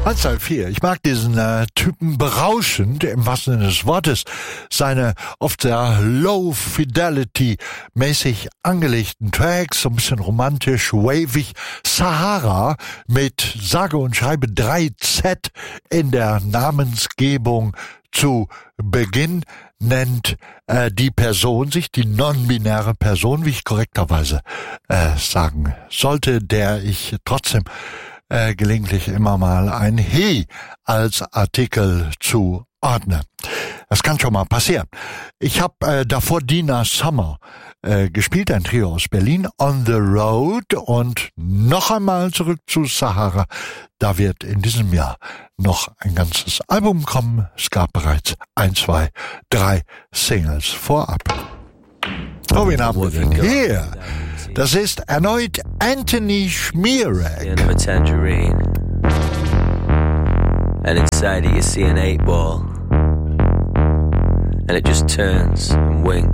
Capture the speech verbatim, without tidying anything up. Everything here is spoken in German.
eins zwei vier. Ich mag diesen äh, Typen berauschend, im wahrsten Sinne des Wortes. Seine oft sehr low-fidelity-mäßig angelegten Tracks, so ein bisschen romantisch, wavig. Sahara mit sage und schreibe drei Z in der Namensgebung zu Beginn nennt äh, die Person sich, die non-binäre Person, wie ich korrekterweise äh, sagen sollte, der ich trotzdem äh, gelegentlich immer mal ein He als Artikel zuordne. Das kann schon mal passieren. Ich habe äh, davor Dina Summer äh, gespielt, ein Trio aus Berlin, On the Road, und noch einmal zurück zu Sahara. Da wird in diesem Jahr noch ein ganzes Album kommen. Es gab bereits ein, zwei, drei Singles vorab. So, wen haben wir denn hier? Das ist erneut Anthony Schmierek. And inside it you see an eight ball, and it just turns and winks